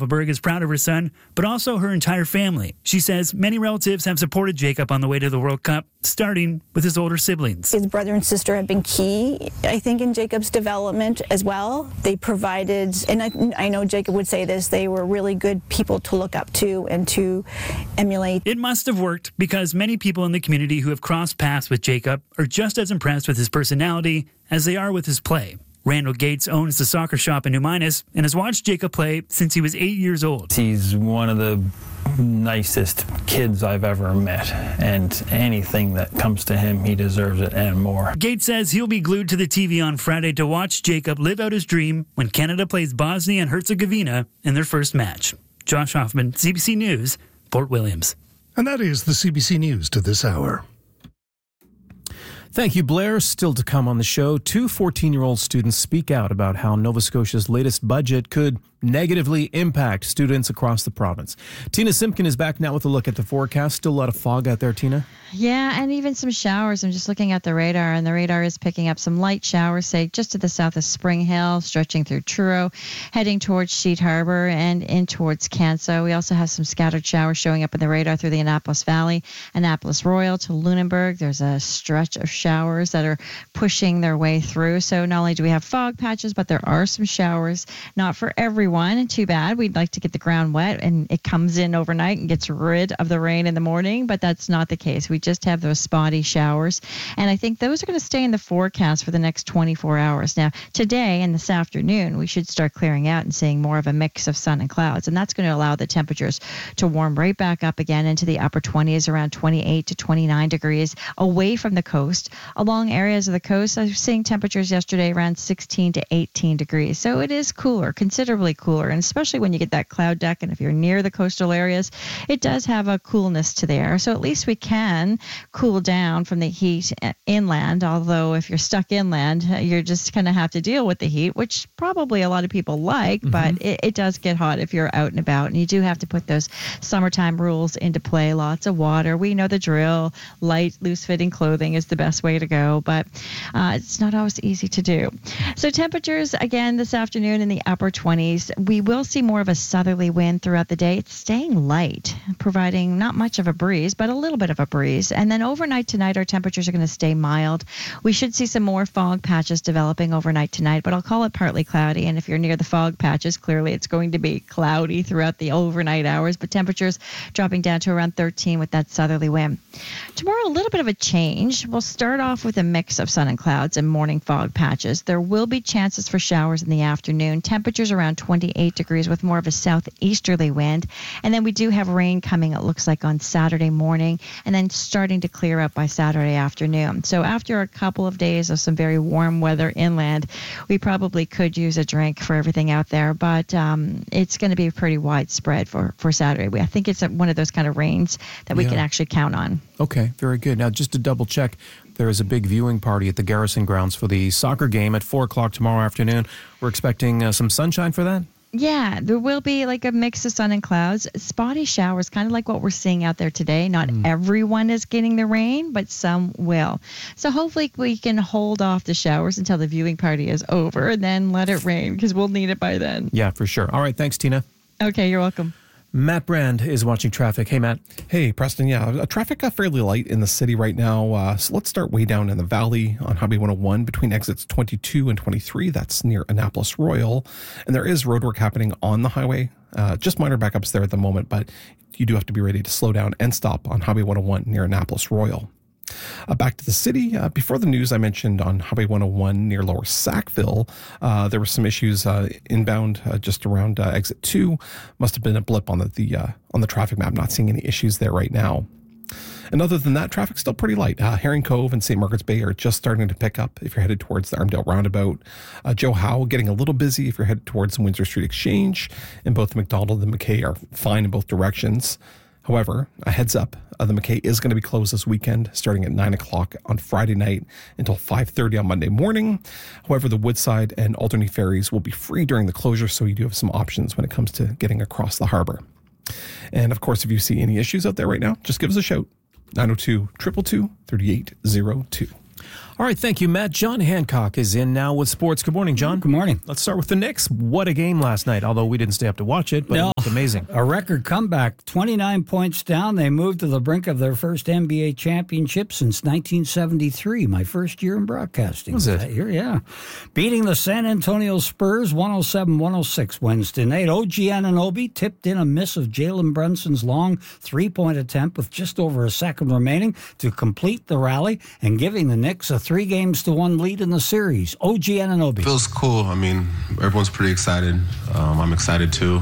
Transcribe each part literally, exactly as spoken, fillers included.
Tafelberg is proud of her son, but also her entire family. She says many relatives have supported Jacob on the way to the World Cup, starting with his older siblings. His brother and sister have been key, I think, in Jacob's development as well. They provided, and I, I know Jacob would say this, they were really good people to look up to and to emulate. It must have worked because many people in the community who have crossed paths with Jacob are just as impressed with his personality as they are with his play. Randall Gates owns the soccer shop in New Minas and has watched Jacob play since he was eight years old. He's one of the nicest kids I've ever met, and anything that comes to him, he deserves it and more. Gates says he'll be glued to the T V on Friday to watch Jacob live out his dream when Canada plays Bosnia and Herzegovina in their first match. Josh Hoffman, C B C News, Port Williams. And that is the C B C News to this hour. Thank you, Blair. Still to come on the show, two fourteen-year-old students speak out about how Nova Scotia's latest budget could negatively impact students across the province. Tina Simpkin is back now with a look at the forecast. Still a lot of fog out there, Tina? Yeah, and even some showers. I'm just looking at the radar, and the radar is picking up some light showers, say, just to the south of Spring Hill, stretching through Truro, heading towards Sheet Harbor and in towards Canso. We also have some scattered showers showing up in the radar through the Annapolis Valley, Annapolis Royal to Lunenburg. There's a stretch of showers that are pushing their way through. So not only do we have fog patches, but there are some showers. Not for everyone. Too bad. We'd like to get the ground wet, and it comes in overnight and gets rid of the rain in the morning, but that's not the case. We just have those spotty showers, and I think those are going to stay in the forecast for the next twenty-four hours. Now, today and this afternoon, we should start clearing out and seeing more of a mix of sun and clouds, and that's going to allow the temperatures to warm right back up again into the upper twenties, around twenty-eight to twenty-nine degrees away from the coast. Along areas of the coast, I was seeing temperatures yesterday around sixteen to eighteen degrees, so it is cooler, considerably cooler, and especially when you get that cloud deck, and if you're near the coastal areas, it does have a coolness to the air. So at least we can cool down from the heat inland, although if you're stuck inland, you're just going to have to deal with the heat, which probably a lot of people like, mm-hmm. but it, it does get hot if you're out and about, and you do have to put those summertime rules into play. Lots of water. We know the drill. Light, loose-fitting clothing is the best way to go, but uh, it's not always easy to do. So temperatures, again, this afternoon in the upper twenties. We will see more of a southerly wind throughout the day. It's staying light, providing not much of a breeze, but a little bit of a breeze. And then overnight tonight, our temperatures are going to stay mild. We should see some more fog patches developing overnight tonight, but I'll call it partly cloudy. And if you're near the fog patches, clearly it's going to be cloudy throughout the overnight hours, but temperatures dropping down to around thirteen with that southerly wind. Tomorrow, a little bit of a change. We'll start off with a mix of sun and clouds and morning fog patches. There will be chances for showers in the afternoon. Temperatures around twenty-eight degrees with more of a southeasterly wind. And then we do have rain coming, it looks like, on Saturday morning, and then starting to clear up by Saturday afternoon. So after a couple of days of some very warm weather inland, we probably could use a drink for everything out there, but um, it's going to be pretty widespread for, for Saturday. I think it's one of those kind of rains that we yeah. can actually count on. Okay, very good. Now, just to double check, there is a big viewing party at the Garrison Grounds for the soccer game at four o'clock tomorrow afternoon. We're expecting uh, some sunshine for that? Yeah, there will be like a mix of sun and clouds, spotty showers, kind of like what we're seeing out there today. Not mm. everyone is getting the rain, but some will. So hopefully we can hold off the showers until the viewing party is over and then let it rain, because we'll need it by then. Yeah, for sure. All right, thanks, Tina. Okay, you're welcome. Matt Brand is watching traffic. Hey, Matt. Hey, Preston. Yeah, traffic got fairly light in the city right now. Uh, so let's start way down in the valley on Highway one oh one between exits twenty-two and twenty-three. That's near Annapolis Royal. And there is road work happening on the highway. Uh, just minor backups there at the moment, but you do have to be ready to slow down and stop on Highway one oh one near Annapolis Royal. Uh, back to the city. Uh, before the news, I mentioned on Highway one oh one near Lower Sackville, uh, there were some issues uh, inbound uh, just around uh, exit two. Must have been a blip on the, the uh, on the traffic map. Not seeing any issues there right now. And other than that, traffic's still pretty light. Uh, Herring Cove and Saint Margaret's Bay are just starting to pick up if you're headed towards the Armdale Roundabout. Uh, Joe Howe getting a little busy if you're headed towards the Windsor Street Exchange. And both McDonald and McKay are fine in both directions. However, a heads up, uh, the McKay is going to be closed this weekend, starting at nine o'clock on Friday night until five thirty on Monday morning. However, the Woodside and Alderney ferries will be free during the closure, so you do have some options when it comes to getting across the harbor. And of course, if you see any issues out there right now, just give us a shout. nine oh two, two two two, three eight zero two. All right, thank you, Matt. John Hancock is in now with sports. Good morning, John. Good morning. Let's start with the Knicks. What a game last night, although we didn't stay up to watch it, but no, it looked amazing. A record comeback, twenty-nine points down. They moved to the brink of their first N B A championship since nineteen seventy-three, my first year in broadcasting. Was it? That year, yeah. Beating the San Antonio Spurs one oh seven one oh six Wednesday night. O G Anunoby tipped in a miss of Jalen Brunson's long three-point attempt with just over a second remaining to complete the rally and giving the Knicks a three games to one lead in the series. O G Anunoby. Feels cool. I mean, everyone's pretty excited. Um, I'm excited too.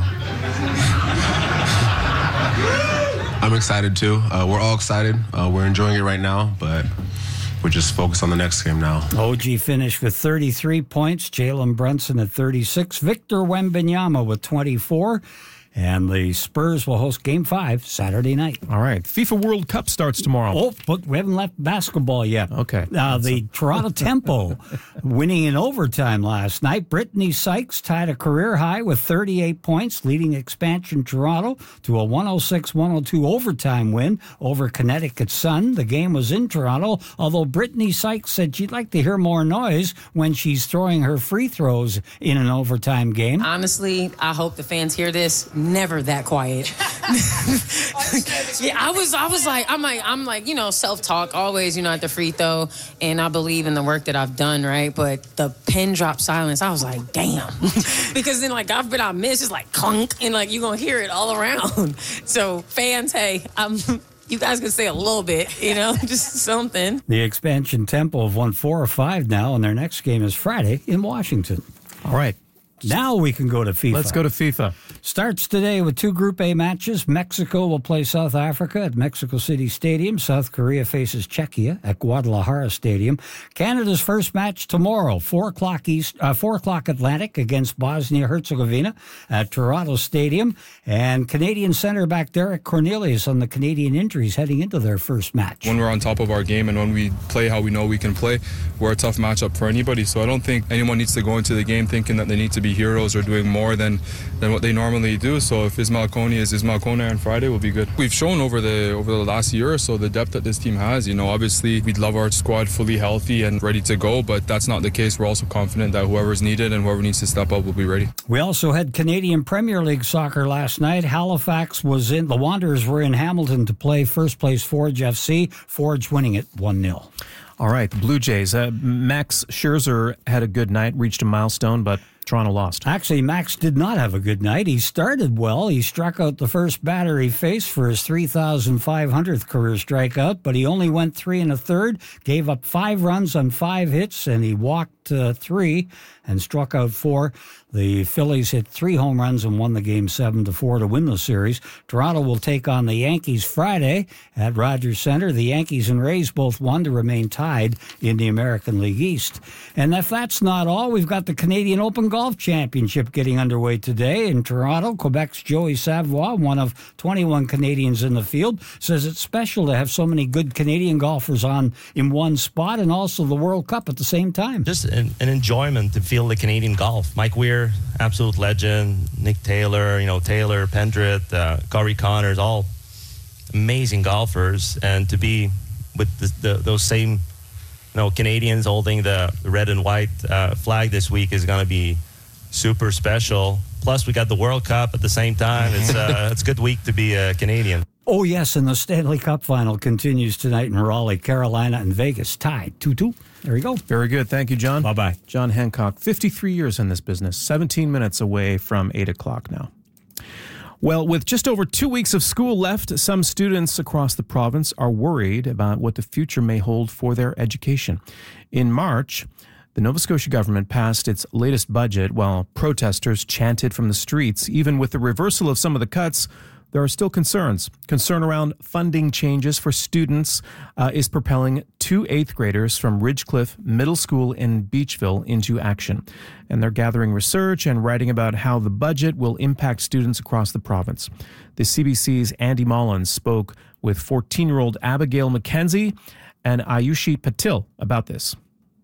I'm excited too. Uh, we're all excited. Uh, we're enjoying it right now, but we're just focused on the next game now. O G finished with thirty-three points. Jalen Brunson at thirty-six. Victor Wembanyama with twenty-four. And the Spurs will host Game five Saturday night. All right. FIFA World Cup starts tomorrow. Oh, but we haven't left basketball yet. Okay. Uh, the Toronto Tempo winning in overtime last night. Brittany Sykes tied a career high with thirty-eight points, leading expansion Toronto to a one oh six one oh two overtime win over Connecticut Sun. The game was in Toronto, although Brittany Sykes said she'd like to hear more noise when she's throwing her free throws in an overtime game. Honestly, I hope the fans hear this. Never that quiet. yeah, I was I was like, I'm like, I'm like, you know, self-talk always, you know, at the free throw. And I believe in the work that I've done, right? But the pin drop silence, I was like, damn. Because then, like, I've been out missed, it's like clunk, and like you're gonna hear it all around. So fans, hey, I'm you guys can say a little bit, you know, just something. The expansion Tempo have won four or five now, and their next game is Friday in Washington. All right. Now we can go to FIFA. Let's go to FIFA. Starts today with two Group A matches. Mexico will play South Africa at Mexico City Stadium. South Korea faces Czechia at Guadalajara Stadium. Canada's first match tomorrow, four o'clock East, uh, four o'clock Atlantic against Bosnia-Herzegovina at Toronto Stadium. And Canadian center back Derek Cornelius on the Canadian injuries heading into their first match. When we're on top of our game and when we play how we know we can play, we're a tough matchup for anybody. So I don't think anyone needs to go into the game thinking that they need to be heroes or doing more than than what they normally do. So if Ismail Kone is Ismail Kone on Friday, we'll be good. We've shown over the over the last year or so the depth that this team has. You know, obviously we'd love our squad fully healthy and ready to go, but that's not the case. We're also confident that whoever's needed and whoever needs to step up will be ready. We also had Canadian Premier League soccer last night. Halifax was in, the Wanderers were in Hamilton to play first place Forge F C. Forge winning it one nil. All right, the Blue Jays. Uh, Max Scherzer had a good night, reached a milestone, but Toronto lost. Actually, Max did not have a good night. He started well. He struck out the first batter he faced for his three thousand five hundredth career strikeout, but he only went three and a third, gave up five runs on five hits, and he walked uh, three and struck out four. The Phillies hit three home runs and won the game seven to four to win the series. Toronto will take on the Yankees Friday at Rogers Center. The Yankees and Rays both won to remain tied in the American League East. And if that's not all, we've got the Canadian Open Golf Championship getting underway today in Toronto. Quebec's Joey Savoie, one of twenty-one Canadians in the field, says it's special to have so many good Canadian golfers on in one spot and also the World Cup at the same time. Just an, an enjoyment to feel the Canadian golf. Mike Weir, absolute legend. Nick Taylor, you know, Taylor, Pendrith, uh, Corey Connors, all amazing golfers. And to be with the, the, those same, you know, Canadians holding the red and white uh, flag this week is going to be super special. Plus, we got the World Cup at the same time. It's uh, it's a good week to be a Canadian. Oh, yes, and the Stanley Cup final continues tonight in Raleigh. Carolina and Vegas tied two two. There you go. Very good. Thank you, John. Bye-bye. John Hancock, fifty-three years in this business, seventeen minutes away from eight o'clock now. Well, with just over two weeks of school left, some students across the province are worried about what the future may hold for their education. In March, the Nova Scotia government passed its latest budget while protesters chanted from the streets. Even with the reversal of some of the cuts, there are still concerns. Concern around funding changes for students uh, is propelling two eighth graders from Ridgecliffe Middle School in Beachville into action. And they're gathering research and writing about how the budget will impact students across the province. The C B C's Andy Mullins spoke with fourteen-year-old Abigail McKenzie and Ayushi Patil about this.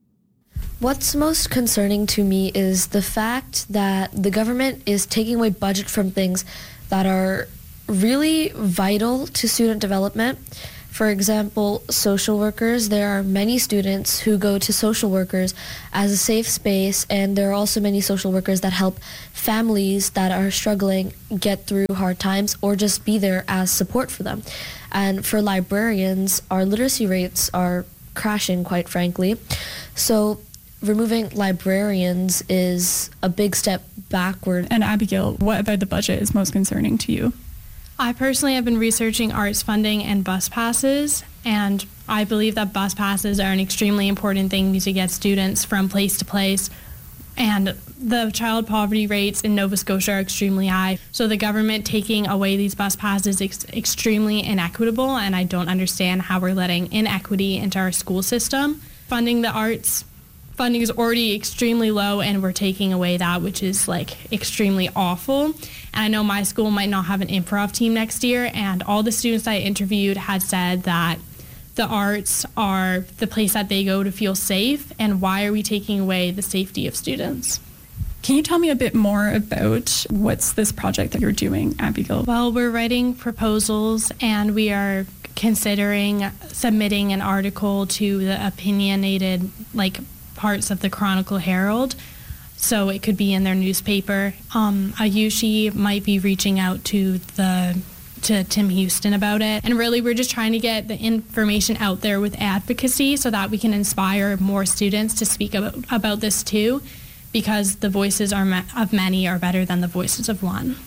What's most concerning to me is the fact that the government is taking away budget from things that are really vital to student development. For example, social workers, there are many students who go to social workers as a safe space, and there are also many social workers that help families that are struggling get through hard times or just be there as support for them. And for librarians, our literacy rates are crashing, quite frankly. So removing librarians is a big step backward. And Abigail, what about the budget is most concerning to you? I personally have been researching arts funding and bus passes, and I believe that bus passes are an extremely important thing to get students from place to place. And the child poverty rates in Nova Scotia are extremely high. So the government taking away these bus passes is ex- extremely inequitable, and I don't understand how we're letting inequity into our school system. Funding the arts, funding is already extremely low, and we're taking away that, which is like extremely awful. And I know my school might not have an improv team next year, and all the students I interviewed had said that the arts are the place that they go to feel safe, and why are we taking away the safety of students? Can you tell me a bit more about what's this project that you're doing, Abigail? Well, we're writing proposals, and we are considering submitting an article to the opinionated, like, parts of the Chronicle Herald, so it could be in their newspaper. Um, Ayushi might be reaching out to the to Tim Houston about it, and really we're just trying to get the information out there with advocacy so that we can inspire more students to speak about, about this too, because the voices are ma- of many are better than the voices of one.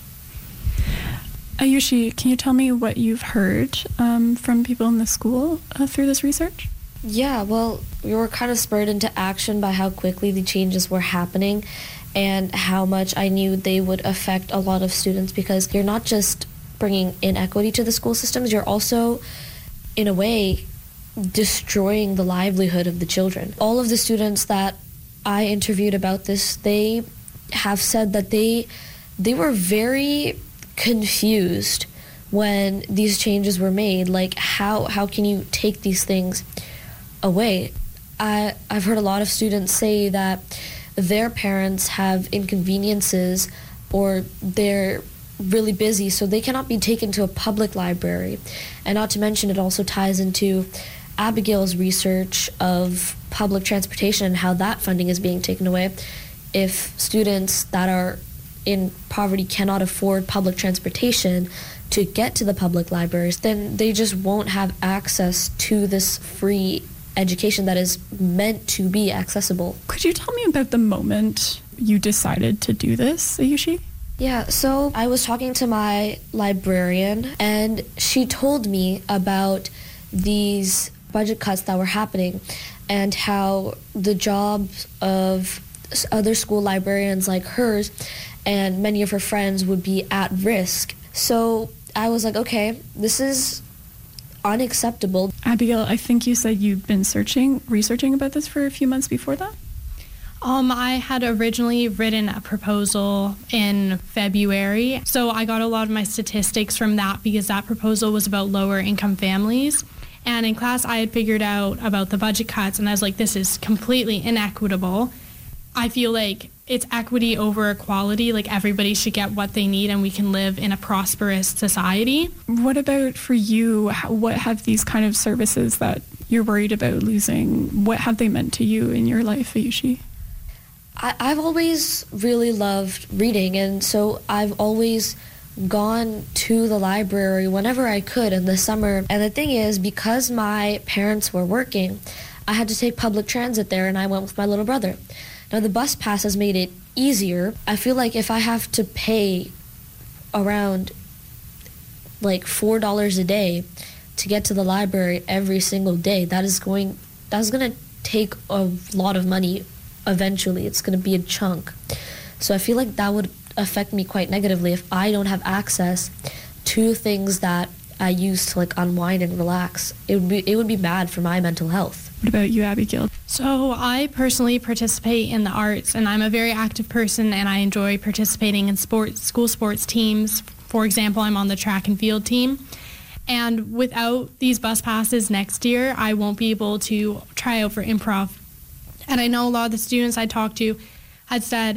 Ayushi, can you tell me what you've heard um, from people in the school uh, through this research? Yeah, well, we were kind of spurred into action by how quickly the changes were happening and how much I knew they would affect a lot of students, because you're not just bringing inequity to the school systems, you're also, in a way, destroying the livelihood of the children. All of the students that I interviewed about this, they have said that they they were very confused when these changes were made. Like, how how can you take these things away? I, I've heard a lot of students say that their parents have inconveniences or they're really busy, so they cannot be taken to a public library. And not to mention, it also ties into Abigail's research of public transportation and how that funding is being taken away. If students that are in poverty cannot afford public transportation to get to the public libraries, then they just won't have access to this free education that is meant to be accessible. Could you tell me about the moment you decided to do this, Ayushi? Yeah, so I was talking to my librarian, and she told me about these budget cuts that were happening and how the jobs of other school librarians like hers and many of her friends would be at risk. So I was like, okay, this is unacceptable. Abigail, I think you said you've been searching, researching about this for a few months before that? Um, I had originally written a proposal in February, so I got a lot of my statistics from that because that proposal was about lower income families. And in class, I had figured out about the budget cuts, and I was like, this is completely inequitable. I feel like it's equity over equality, like everybody should get what they need and we can live in a prosperous society. What about for you? What have these kind of services that you're worried about losing, what have they meant to you in your life, Ayushi? I, I've always really loved reading, and so I've always gone to the library whenever I could in the summer. And the thing is, because my parents were working, I had to take public transit there, and I went with my little brother. Now, the bus pass has made it easier. I feel like if I have to pay around like four dollars a day to get to the library every single day, that is going, that's going to take a lot of money eventually. It's going to be a chunk. So I feel like that would affect me quite negatively if I don't have access to things that I use to like unwind and relax. It would be it would be bad for my mental health. What about you, Abigail? So I personally participate in the arts, and I'm a very active person, and I enjoy participating in sports, school sports teams. For example, I'm on the track and field team. And without these bus passes next year, I won't be able to try out for improv. And I know a lot of the students I talked to had said,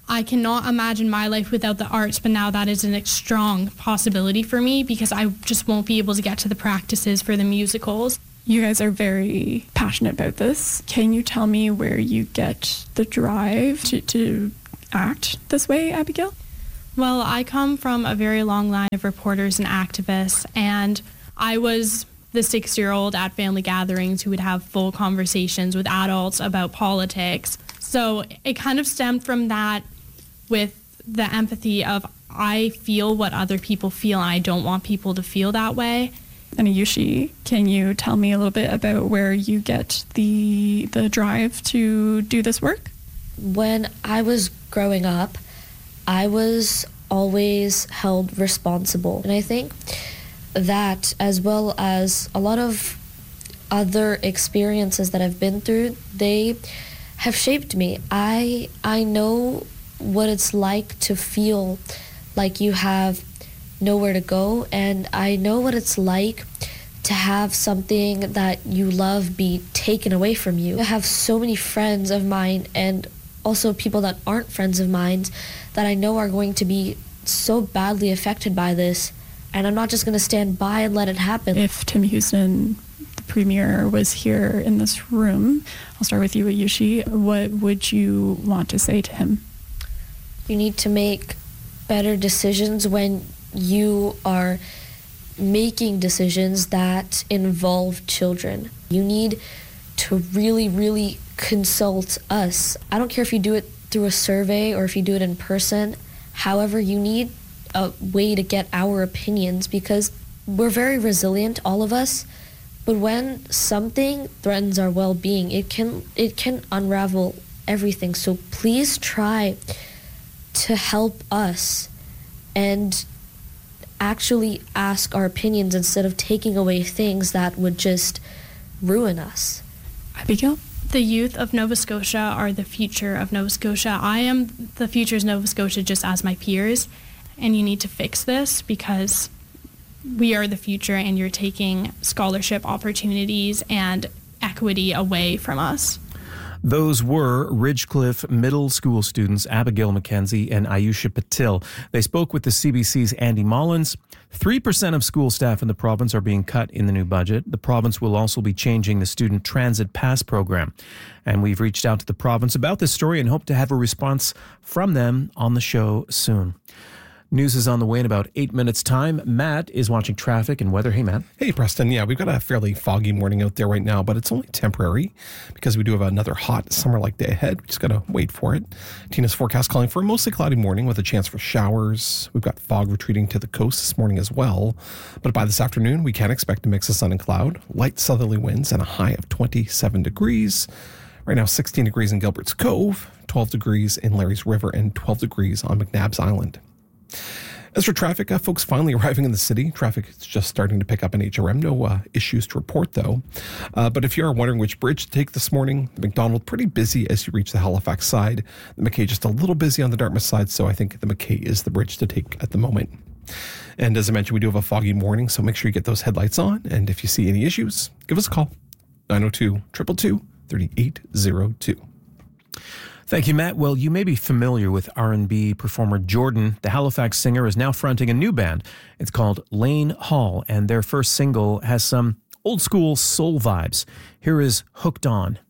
I cannot imagine my life without the arts, but now that is a strong possibility for me because I just won't be able to get to the practices for the musicals. You guys are very passionate about this. Can you tell me where you get the drive to, to act this way, Abigail? Well, I come from a very long line of reporters and activists, and I was the six-year-old at family gatherings who would have full conversations with adults about politics. So it kind of stemmed from that with the empathy of I feel what other people feel, and I don't want people to feel that way. And Ayushi, can you tell me a little bit about where you get the the drive to do this work? When I was growing up, I was always held responsible. And I think that, as well as a lot of other experiences that I've been through, they have shaped me. I I know what it's like to feel like you have nowhere to go, and I know what it's like to have something that you love be taken away from you. I have so many friends of mine and also people that aren't friends of mine that I know are going to be so badly affected by this, and I'm not just going to stand by and let it happen. If Tim Houston, the premier, was here in this room, I'll start with you, Ayushi, what would you want to say to him? You need to make better decisions when you are making decisions that involve children. You need to really, really consult us. I don't care if you do it through a survey or if you do it in person. However, you need a way to get our opinions because we're very resilient, all of us. But when something threatens our well-being, it can it can unravel everything. So please try to help us and actually ask our opinions instead of taking away things that would just ruin us. Abigail? The youth of Nova Scotia are the future of Nova Scotia. I am the future's Nova Scotia just as my peers, and you need to fix this because we are the future and you're taking scholarship opportunities and equity away from us. Those were Ridgecliffe Middle School students Abigail McKenzie and Ayushi Patil. They spoke with the C B C's Andy Mullins. three percent of school staff in the province are being cut in the new budget. The province will also be changing the Student Transit Pass program. And we've reached out to the province about this story and hope to have a response from them on the show soon. News is on the way in about eight minutes' time. Matt is watching traffic and weather. Hey, Matt. Hey, Preston. Yeah, we've got a fairly foggy morning out there right now, but it's only temporary because we do have another hot summer-like day ahead. We just got to wait for it. Tina's forecast calling for a mostly cloudy morning with a chance for showers. We've got fog retreating to the coast this morning as well. But by this afternoon, we can expect a mix of sun and cloud, light southerly winds, and a high of twenty-seven degrees. Right now, sixteen degrees in Gilbert's Cove, twelve degrees in Larry's River, and twelve degrees on McNabb's Island. As for traffic, uh, folks finally arriving in the city. Traffic is just starting to pick up in H R M. No uh, issues to report, though. Uh, but if you are wondering which bridge to take this morning, the McDonald pretty busy as you reach the Halifax side. The McKay just a little busy on the Dartmouth side, so I think the McKay is the bridge to take at the moment. And as I mentioned, we do have a foggy morning, so make sure you get those headlights on. And if you see any issues, give us a call. nine oh two, two two two, three eight oh two. Thank you, Matt. Well, you may be familiar with R and B performer Jordan. The Halifax singer is now fronting a new band. It's called Lane Hall, and their first single has some old school soul vibes. Here is Hooked On.